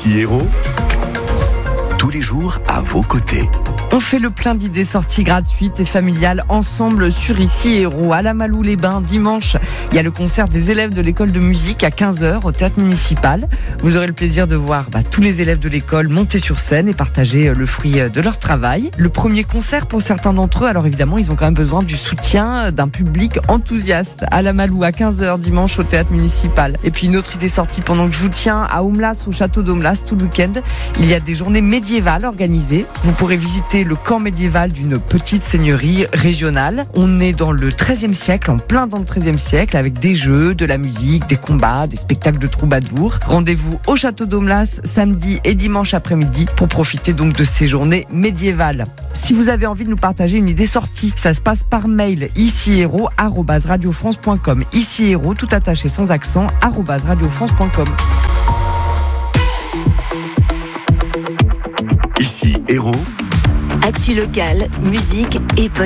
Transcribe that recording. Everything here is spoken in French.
Ici Hérault, tous les jours à vos côtés. On fait le plein d'idées sorties gratuites et familiales ensemble sur Ici Hérault. À la Malou-les-Bains, dimanche, il y a le concert des élèves de l'école de musique à 15h au théâtre municipal. Vous aurez le plaisir de voir tous les élèves de l'école monter sur scène et partager le fruit de leur travail. Le premier concert pour certains d'entre eux, alors évidemment, ils ont quand même besoin du soutien d'un public enthousiaste. À la Malou, à 15h dimanche au théâtre municipal. Et puis une autre idée sortie pendant que je vous tiens à Oumlas, au château d'Oumlas, tout le week-end. Il y a des journées médiévales organisées. Vous pourrez visiter le camp médiéval d'une petite seigneurie régionale. On est dans le XIIIe siècle, en plein dans le XIIIe siècle, avec des jeux, de la musique, des combats, des spectacles de troubadours. Rendez-vous au château d'Oumlas samedi et dimanche après-midi pour profiter donc de ces journées médiévales. Si vous avez envie de nous partager une idée sortie, ça se passe par mail icihérault@radiofrance.com. Ici Hérault, tout attaché sans accent, @radiofrance.com. Ici Hérault. Actu locale, musique et bonne